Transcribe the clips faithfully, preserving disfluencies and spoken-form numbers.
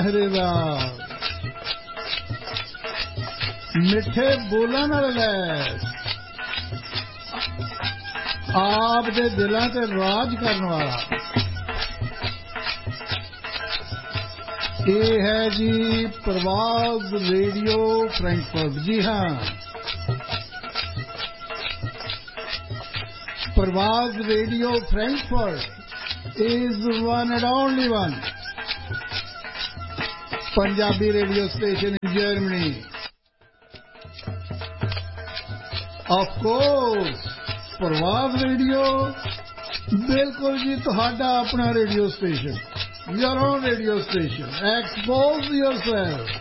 मिठे बोलां नाल लैस आप दे दिलां ते राज करन वाला ये है जी प्रवास रेडियो फ्रैंकफर्ट। जी हाँ, प्रवास radio Frankfurt is one and only one Punjabi radio station in Germany. Of course, प्रवास रेडियो बिल्कुल जी तुहाडा अपना radio station, your own radio station. Expose yourself.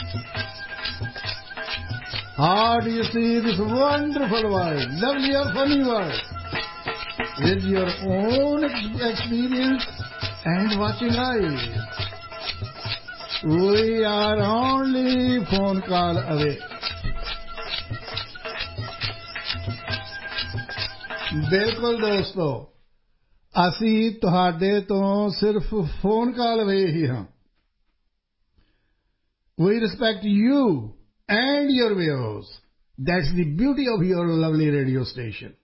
How do you see this wonderful world, lovely or funny world, with your own experience and watching eyes? We are only phone call away. बिल्कुल दोस्तों, ਅਸੀਂ ਤੁਹਾਡੇ ਤੋਂ ਸਿਰਫ phone call ਅਵੇ ਹੀ ਹਾਂ। We respect you and your viewers. That's the beauty of your lovely radio station.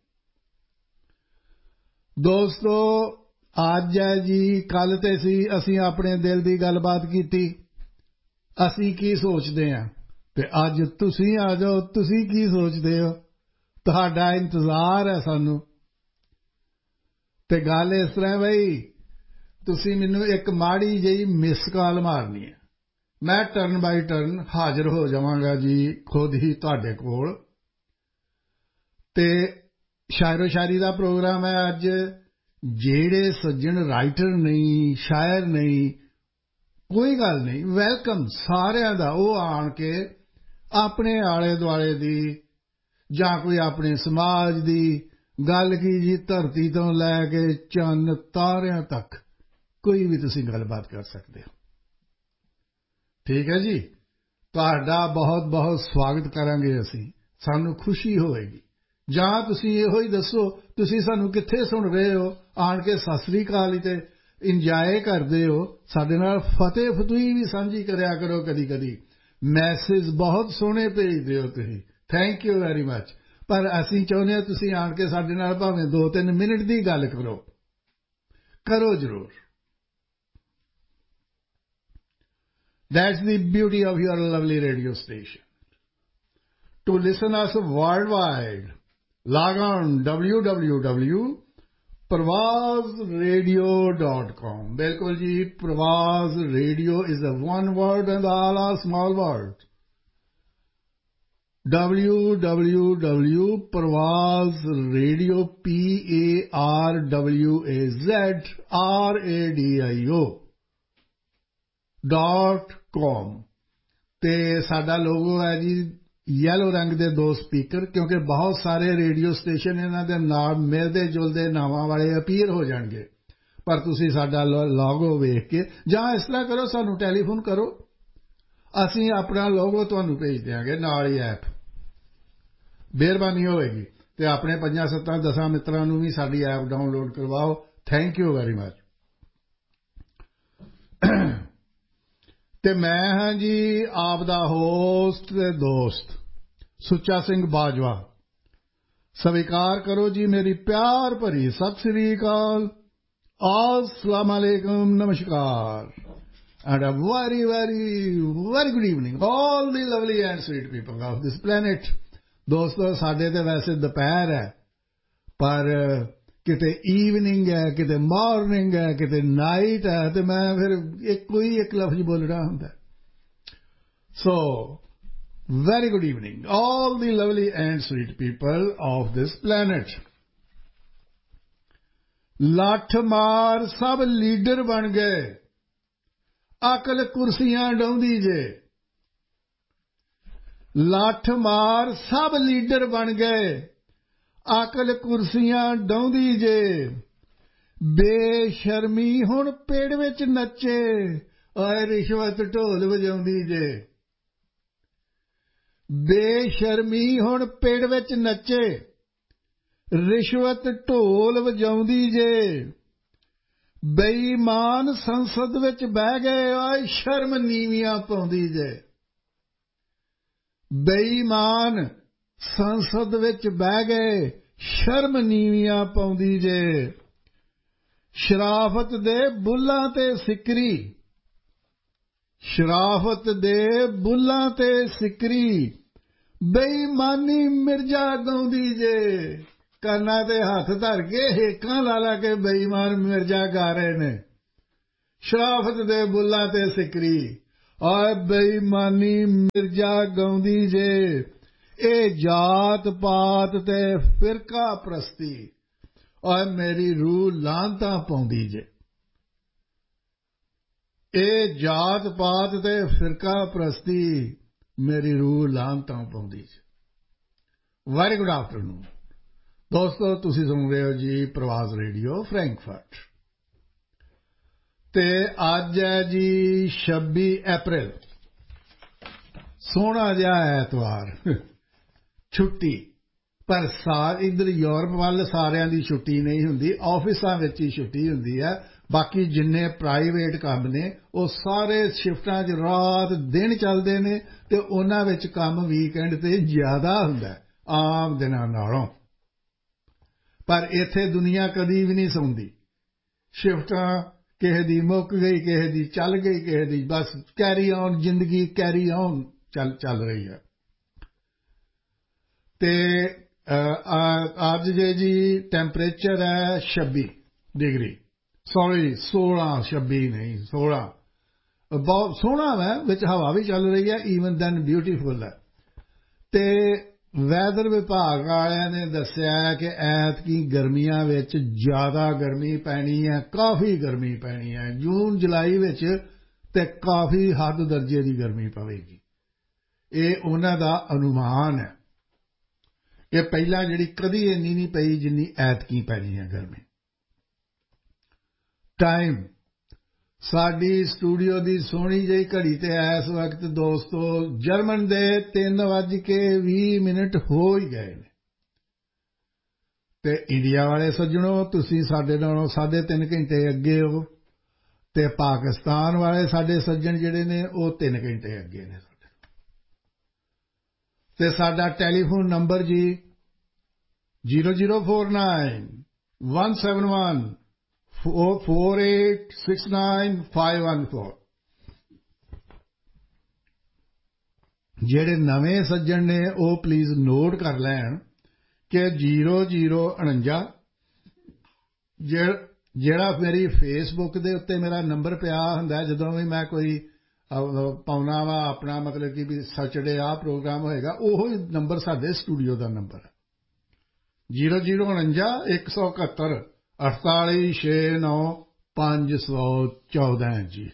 ਦੋਸਤੋ, ਅੱਜ ਹੈ ਜੀ, ਕੱਲ ਤੇ ਸੀ ਅਸੀਂ ਆਪਣੇ ਦਿਲ ਦੀ ਗੱਲਬਾਤ ਕੀਤੀ, ਅਸੀਂ ਕੀ ਸੋਚਦੇ ਹਾਂ, ਤੇ ਅੱਜ ਤੁਸੀਂ ਆ ਜਾਓ, ਤੁਸੀਂ ਕੀ ਸੋਚਦੇ ਹੋ, ਤੁਹਾਡਾ ਇੰਤਜ਼ਾਰ ਹੈ ਸਾਨੂੰ। ਤੇ ਗੱਲ ਇਸ ਤਰ੍ਹਾਂ ਬਈ, ਤੁਸੀਂ ਮੈਨੂੰ ਇੱਕ ਮਾੜੀ ਜਿਹੀ ਮਿਸ ਕਾਲ ਮਾਰਨੀ ਹੈ, ਮੈਂ ਟਰਨ ਬਾਈ ਟਰਨ ਹਾਜ਼ਰ ਹੋ ਜਾਵਾਂਗਾ ਜੀ ਖੁਦ ਹੀ ਤੁਹਾਡੇ ਕੋਲ। ਤੇ ਸ਼ਾਇਰੋ ਸ਼ਾਇਰੀ ਦਾ ਪ੍ਰੋਗਰਾਮ ਹੈ ਅੱਜ। ਜਿਹੜੇ ਸੱਜਣ ਰਾਈਟਰ ਨਹੀਂ, ਸ਼ਾਇਰ ਨਹੀਂ, ਕੋਈ ਗੱਲ ਨਹੀਂ, ਵੈਲਕਮ ਸਾਰਿਆਂ ਦਾ। ਉਹ ਆਣ ਕੇ ਆਪਣੇ ਆਲੇ ਦੁਆਲੇ ਦੀ ਜਾਂ ਕੋਈ ਆਪਣੇ ਸਮਾਜ ਦੀ ਗੱਲ ਕੀ ਜੀ, ਧਰਤੀ ਤੋਂ ਲੈ ਕੇ ਚੰਨ ਤਾਰਿਆਂ ਤੱਕ ਕੋਈ ਵੀ ਤੁਸੀਂ ਗੱਲਬਾਤ ਕਰ ਸਕਦੇ ਹੋ। ਠੀਕ ਹੈ ਜੀ, ਤੁਹਾਡਾ ਬਹੁਤ ਬਹੁਤ ਸਵਾਗਤ ਕਰਾਂਗੇ ਅਸੀਂ, ਸਾਨੂੰ ਖੁਸ਼ੀ ਹੋਵੇਗੀ। ਜਾਂ ਤੁਸੀਂ ਇਹੋ ਹੀ ਦੱਸੋ ਤੁਸੀਂ ਸਾਨੂੰ ਕਿੱਥੇ ਸੁਣ ਰਹੇ ਹੋ, ਆਣ ਕੇ ਸਤਿ ਸ੍ਰੀ ਅਕਾਲ ਹੀ ਤੇ ਇੰਜੋਏ ਕਰਦੇ ਹੋ, ਸਾਡੇ ਨਾਲ ਫਤਿਹ ਫਤੂਹੀ ਵੀ ਸਾਂਝੀ ਕਰਿਆ ਕਰੋ। ਕਦੀ ਕਦੀ ਮੈਸੇਜ ਬਹੁਤ ਸੋਹਣੇ ਭੇਜਦੇ ਹੋ ਤੁਸੀਂ, ਥੈਂਕ ਯੂ ਵੈਰੀ ਮਚ। ਪਰ ਅਸੀਂ ਚਾਹੁੰਦੇ ਹਾਂ ਤੁਸੀਂ ਆਣ ਕੇ ਸਾਡੇ ਨਾਲ ਭਾਵੇਂ ਦੋ ਤਿੰਨ ਮਿੰਟ ਦੀ ਗੱਲ ਕਰੋ, ਕਰੋ ਜ਼ਰੂਰ। That's the beauty of your lovely radio station. To listen us worldwide, log on w w w dot pravas radio dot com. ਬਿਲਕੁਲ ਜੀ, Pravas Radio is a one word and all are small words. w w w dot pravas radio, P A R W A Z R A D I O dot com। ਤੇ ਸਾਡਾ logo ਹੈ ਜੀ yellow ਰੰਗ ਦੇ ਦੋ speaker, ਕਿਉਂਕਿ ਬਹੁਤ ਸਾਰੇ ਰੇਡੀਓ ਸਟੇਸ਼ਨ ਇਹਨਾਂ ਦੇ ਨਾਲ ਮਿਲਦੇ ਜੁਲਦੇ ਨਾਵਾਂ ਵਾਲੇ ਅਪੀਅਰ ਹੋ ਜਾਣਗੇ। ਪਰ ਤੁਸੀਂ ਸਾਡਾ ਲੋਗੋ ਵੇਖ ਕੇ, ਜਾਂ ਇਸ ਤਰ੍ਹਾਂ ਕਰੋ, ਸਾਨੂੰ ਟੈਲੀਫੋਨ ਕਰੋ, ਅਸੀਂ ਆਪਣਾ ਲੋਗੋ ਤੁਹਾਨੂੰ ਭੇਜ ਦਿਆਂਗੇ ਨਾਲ ਹੀ ਐਪ। ਮਿਹਰਬਾਨੀ ਹੋਵੇਗੀ। ਤੇ ਆਪਣੇ ਪੰਜਾਂ ਸੱਤਾਂ ਦਸਾਂ ਮਿੱਤਰਾਂ ਨੂੰ ਵੀ ਸਾਡੀ ਐਪ ਡਾਊਨਲੋਡ ਕਰਵਾਓ। Thank you very much. ਤੇ ਮੈਂ ਹਾਂ ਜੀ ਆਪ ਦਾ ਹੋਸਟ ਤੇ ਦੋਸਤ ਸੁੱਚਾ ਸਿੰਘ ਬਾਜਵਾ। ਸਵੀਕਾਰ ਕਰੋ ਜੀ ਮੇਰੀ ਪਿਆਰ ਭਰੀ ਸਤਿ ਸ੍ਰੀ ਅਕਾਲ, अस्सलाम alaikum, namaskar, and a very very very good evening all the lovely and sweet people of this planet। ਦੋਸਤੋ, ਸਾਡੇ ਤੇ ਵੈਸੇ ਦੁਪਹਿਰ ਹੈ, ਪਰ ਕਿਤੇ ਈਵਨਿੰਗ ਹੈ, ਕਿਤੇ ਮਾਰਨਿੰਗ ਹੈ, ਕਿਤੇ ਨਾਈਟ ਹੈ, ਤੇ ਮੈਂ ਫਿਰ ਇੱਕੋ ਹੀ ਇੱਕ ਲਫ਼ਜ਼ ਬੋਲਣਾ ਹੁੰਦਾ। ਸੋ very good evening all the lovely and sweet people of this planet। ਲੱਠ ਮਾਰ ਸਭ ਲੀਡਰ ਬਣ ਗਏ, ਅਕਲ ਕੁਰਸੀਆਂ ਡਾਹੁੰਦੀ ਜੇ। ਲੱਠ ਮਾਰ ਸਭ ਲੀਡਰ ਬਣ ਗਏ, ਅਕਲ ਕੁਰਸੀਆਂ ਡਾਹੁੰਦੀ ਜੇ। ਬੇਸ਼ਰਮੀ ਹੁਣ ਪੇੜ ਵਿੱਚ ਨੱਚੇ, ਓਏ ਰਿਸ਼ਵਤ ਢੋਲ ਵਜਾਉਂਦੀ ਜੇ। ਬੇਸ਼ਰਮੀ ਹੁਣ ਪੇੜ ਵਿੱਚ ਨੱਚੇ, ਰਿਸ਼ਵਤ ਢੋਲ ਵਜਾਉਂਦੀ ਜੇ। ਬੇਈਮਾਨ ਸੰਸਦ ਵਿੱਚ ਬਹਿ ਗਏ ਓਏ ਸ਼ਰਮ ਨੀਵੀਆਂ ਪਾਉਂਦੀ ਜੇ ਬੇਈਮਾਨ ਸੰਸਦ ਵਿੱਚ ਬਹਿ ਗਏ ਸ਼ਰਮ ਨੀਵੀਆਂ ਪਾਉਂਦੀ ਜੇ ਸ਼ਰਾਫਤ ਦੇ ਬੁੱਲਾਂ ਤੇ ਸਿਕਰੀ ਸ਼ਰਾਫਤ ਦੇ ਬੁੱਲਾਂ ਤੇ ਸਿਕਰੀ ਬੇਈਮਾਨੀ ਮਿਰਜ਼ਾ ਗਾਉਂਦੀ ਜੇ ਕੰਨਾਂ ਤੇ ਹੱਥ ਧਰ ਕੇ ਹੇਕਾਂ ਲਾ ਲਾ ਕੇ ਬੇਈਮਾਨ ਮਿਰਜ਼ਾ ਗਾ ਰਹੇ ਨੇ ਸ਼ਰਾਫਤ ਦੇ ਬੁੱਲਾਂ ਤੇ ਸਿਕਰੀ ਓਏ ਬੇਈਮਾਨੀ ਮਿਰਜ਼ਾ ਗਾਉਂਦੀ ਜੇ ਇਹ ਜਾਤ ਪਾਤ ਤੇ ਫਿਰਕਾ ਪ੍ਰਸਤੀ ਓਏ ਮੇਰੀ ਰੂਹ ਲਾਂਤਾਂ ਪਾਉਂਦੀ ਜੇ ਇਹ ਜਾਤ ਪਾਤ ਤੇ ਫਿਰਕਾ ਪ੍ਰਸਤੀ ਮੇਰੀ ਰੂਹ ਲਾਂਤਾਂ ਪਾਉਂਦੀ ਜੇ ਵੈਰੀ ਗੁੱਡ ਆਫਟਰਨੂਨ ਦੋਸਤੋ ਤੁਸੀਂ ਸੁਣ ਰਹੇ ਹੋ ਜੀ ਪ੍ਰਵਾਸ ਰੇਡੀਓ ਫਰੈਂਕਫਰਟ ਤੇ ਅੱਜ ਹੈ ਜੀ ਛੱਬੀ ਅਪ੍ਰੈਲ ਸੋਹਣਾ ਜਿਹਾ ਐਤਵਾਰ ਛੁੱਟੀ ਪਰ ਸਾਰ ਇੱਧਰ ਯੂਰਪ ਵੱਲ ਸਾਰਿਆਂ ਦੀ ਛੁੱਟੀ ਨਹੀਂ ਹੁੰਦੀ ਆਫਿਸਾਂ ਵਿੱਚ ਹੀ ਛੁੱਟੀ ਹੁੰਦੀ ਹੈ ਬਾਕੀ ਜਿੰਨੇ ਪ੍ਰਾਈਵੇਟ ਕੰਮ ਨੇ ਉਹ ਸਾਰੇ ਸ਼ਿਫਟਾਂ 'ਚ ਰਾਤ ਦਿਨ ਚੱਲਦੇ ਨੇ ਤੇ ਉਹਨਾਂ ਵਿੱਚ ਕੰਮ ਵੀਕਐਂਡ ਤੇ ਜ਼ਿਆਦਾ ਹੁੰਦਾ ਆਮ ਦਿਨਾਂ ਨਾਲੋਂ ਪਰ ਇੱਥੇ ਦੁਨੀਆ ਕਦੀ ਵੀ ਨਹੀਂ ਸੌਂਦੀ ਸ਼ਿਫਟਾਂ ਕਿਸੇ ਦੀ ਮੁੱਕ ਗਈ ਕਿਸੇ ਦੀ ਚੱਲ ਗਈ ਕਿਸੇ ਦੀ ਬਸ ਕੈਰੀ ਔਨ ਜ਼ਿੰਦਗੀ ਕੈਰੀ ਔਨ ਚੱਲ ਚੱਲ ਰਹੀ ਹੈ ਤੇ ਅੱਜ ਜੇ ਜੀ ਟੈਂਪਰੇਚਰ ਹੈ ਛੱਬੀ ਡਿਗਰੀ ਸੌਰੀ ਸੋਲਾਂ ਛੱਬੀ ਨਹੀਂ ਸੋਲਾਂ ਬਹੁਤ ਸੋਹਣਾ ਹੈ ਵਿੱਚ ਹਵਾ ਵੀ ਚੱਲ ਰਹੀ ਹੈ ਈਵਨ ਦੈਨ ਬਿਊਟੀਫੁਲ ਹੈ ਤੇ ਵੈਦਰ ਵਿਭਾਗ ਵਾਲਿਆਂ ਨੇ ਦੱਸਿਆ ਕਿ ਐਤਕੀ ਗਰਮੀਆਂ ਵਿੱਚ ਜ਼ਿਆਦਾ ਗਰਮੀ ਪੈਣੀ ਹੈ ਕਾਫੀ ਗਰਮੀ ਪੈਣੀ ਹੈ ਜੂਨ ਜੁਲਾਈ ਵਿੱਚ ਤੇ ਕਾਫੀ ਹੱਦ ਦਰਜੇ ਦੀ ਗਰਮੀ ਪਵੇਗੀ ਇਹ ਉਹਨਾਂ ਦਾ ਅਨੁਮਾਨ ਹੈ ਕਿ ਪਹਿਲਾਂ ਜਿਹੜੀ ਕਦੀ ਇੰਨੀ ਨਹੀਂ ਪਈ ਜਿੰਨੀ ਐਤਕੀ ਪੈਣੀ ਹੈ ਗਰਮੀ ਟਾਈਮ ਸਾਡੀ ਸਟੂਡੀਓ ਦੀ ਸੋਹਣੀ ਜਿਹੀ ਘੜੀ ਤੇ ਇਸ ਵਕਤ ਦੋਸਤੋ ਜਰਮਨ ਦੇ ਤਿੰਨ ਵੱਜ ਕੇ ਵੀਹ ਮਿੰਟ ਹੋ ਹੀ ਗਏ ਨੇ ਤੇ ਇੰਡੀਆ ਵਾਲੇ ਸੱਜਣੋ ਤੁਸੀਂ ਸਾਡੇ ਨਾਲੋਂ ਸਾਢੇ ਤਿੰਨ ਘੰਟੇ ਅੱਗੇ ਹੋ ਤੇ ਪਾਕਿਸਤਾਨ ਵਾਲੇ ਸਾਡੇ ਸੱਜਣ ਜਿਹੜੇ ਨੇ ਉਹ ਤਿੰਨ ਘੰਟੇ ਅੱਗੇ ਨੇ ਤੇ ਸਾਡਾ ਟੈਲੀਫੋਨ ਨੰਬਰ ਜੀ zero zero four nine one seven one four eight six nine five one four ਜਿਹੜੇ ਨਵੇਂ ਸੱਜਣ ਨੇ ਉਹ ਪਲੀਜ਼ ਨੋਟ ਕਰ ਲੈਣ ਕਿ ਜ਼ੀਰੋ ਜ਼ੀਰੋ ਉਣੰਜਾ ਜਿਹੜਾ ਮੇਰੀ ਫੇਸਬੁੱਕ ਦੇ ਉੱਤੇ ਮੇਰਾ ਨੰਬਰ ਪਿਆ ਹੁੰਦਾ ਜਦੋਂ ਵੀ ਮੈਂ ਕੋਈ ਪਾਉਣਾ ਵਾ ਆਪਣਾ ਮਤਲਬ ਕਿ ਵੀ ਸੈਚਰਡੇ ਆ ਪ੍ਰੋਗਰਾਮ ਹੋਏਗਾ ਉਹ ਨੰਬਰ ਸਾਡੇ ਸਟੂਡੀਓ ਦਾ ਨੰਬਰ ਹੈ ਜ਼ੀਰੋ ਜ਼ੀਰੋ ਉਣੰਜਾ ਇੱਕ ਸੌ ਇਕਹੱਤਰ ਅਠਤਾਲੀ ਛੇ ਨੌ ਪੰਜ ਸੌ ਚੌਦਾਂ ਜੀ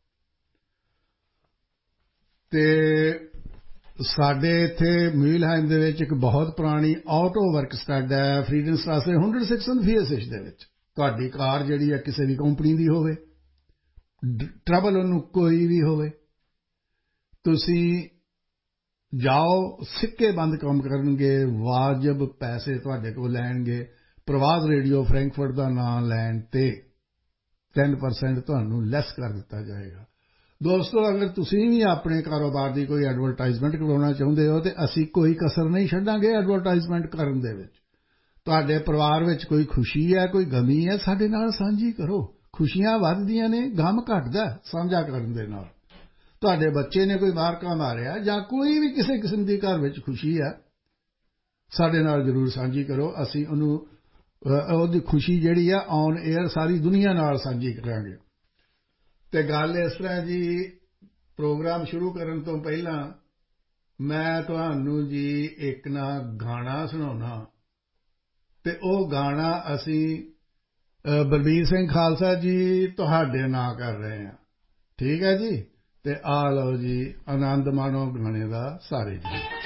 ਤੇ ਸਾਡੇ ਇੱਥੇ ਮੀਲਹਾਈਮ ਦੇ ਵਿੱਚ ਇੱਕ ਬਹੁਤ ਪੁਰਾਣੀ ਆਟੋ ਵਰਕਸਟੈਡ ਹੈ ਫਰੀਡਨ ਸਟ੍ਰਾਸੇ ਇੱਕ ਸੌ ਛੇ ਫੀਐਸਐਚ ਦੇ ਵਿੱਚ ਤੁਹਾਡੀ ਕਾਰ ਜਿਹੜੀ ਹੈ ਕਿਸੇ ਵੀ ਕੰਪਨੀ ਦੀ ਹੋਵੇ ਟਰਬਲ ਉਹਨੂੰ ਕੋਈ ਵੀ ਹੋਵੇ ਤੁਸੀਂ ਜਾਓ ਸਿੱਕੇ ਬੰਦ ਕੰਮ ਕਰਨਗੇ ਵਾਜਬ ਪੈਸੇ ਤੁਹਾਡੇ ਕੋਲ ਲੈਣਗੇ ਪ੍ਰਵਾਸ ਰੇਡੀਓ ਫਰੈਂਕਫਰਟ ਦਾ ਨਾਮ ਲੈਣ ਤੇ ਦਸ ਪਰਸੈਂਟ ਤੁਹਾਨੂੰ ਲੈਸ ਕਰ ਦਿੱਤਾ ਜਾਏਗਾ ਦੋਸਤੋ ਅਗਰ ਤੁਸੀਂ ਵੀ ਆਪਣੇ ਕਾਰੋਬਾਰ ਦੀ ਕੋਈ ਐਡਵਰਟਾਈਜ਼ਮੈਂਟ ਕਰਵਾਉਣਾ ਚਾਹੁੰਦੇ ਹੋ ਤੇ ਅਸੀਂ ਕੋਈ ਕਸਰ ਨਹੀਂ ਛੱਡਾਂਗੇ ਐਡਵਰਟਾਈਜ਼ਮੈਂਟ ਕਰਨ ਦੇ ਵਿੱਚ ਤੁਹਾਡੇ ਪਰਿਵਾਰ ਵਿੱਚ ਕੋਈ ਖੁਸ਼ੀ ਹੈ ਕੋਈ ਗਮੀ ਹੈ ਸਾਡੇ ਨਾਲ ਸਾਂਝੀ ਕਰੋ ਖੁਸ਼ੀਆਂ ਵੱਧਦੀਆਂ ਨੇ ਗਮ ਘਟਦਾ ਸਾਂਝਾ ਕਰਨ ਦੇ ਨਾਲ ਤੁਹਾਡੇ ਬੱਚੇ ਨੇ ਕੋਈ ਮਾਰਕਾ ਮਾਰਿਆ ਜਾਂ ਕੋਈ ਵੀ ਕਿਸੇ ਕਿਸਮ ਦੀ ਘਰ ਵਿੱਚ ਖੁਸ਼ੀ ਹੈ ਸਾਡੇ ਨਾਲ ਜ਼ਰੂਰ ਸਾਂਝੀ ਕਰੋ ਅਸੀਂ ਉਹਨੂੰ ਉਹਦੀ ਖੁਸ਼ੀ ਜਿਹੜੀ ਹੈ ਔਨ 에ਅਰ ਸਾਰੀ ਦੁਨੀਆ ਨਾਲ ਸਾਂਝੀ ਕਰਾਂਗੇ ਤੇ ਗੱਲ ਇਸ ਤਰ੍ਹਾਂ ਜੀ ਪ੍ਰੋਗਰਾਮ ਸ਼ੁਰੂ ਕਰਨ ਤੋਂ ਪਹਿਲਾਂ ਮੈਂ ਤੁਹਾਨੂੰ ਜੀ ਇੱਕ ਨਾ ਗਾਣਾ ਸੁਣਾਉਣਾ ਤੇ ਉਹ ਗਾਣਾ ਅਸੀਂ ਬਲਬੀਰ ਸਿੰਘ ਖਾਲਸਾ ਜੀ ਤੁਹਾਡੇ ਨਾਂ ਕਰ ਰਹੇ ਹਾਂ ਠੀਕ ਹੈ ਜੀ ਤੇ ਆ ਲਓ ਜੀ ਆਨੰਦ ਮਾਣੋ ਗਾਣੇ ਦਾ ਸਾਰੇ ਜੀ